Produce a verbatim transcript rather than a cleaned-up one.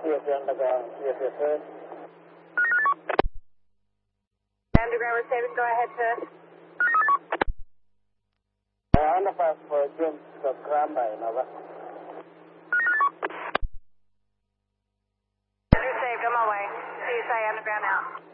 Yes, underground. Yes, yes, sir. Underground receiving, go ahead, sir. Uh, underpass for James Gramba, over. Received, on my way. C S A underground out.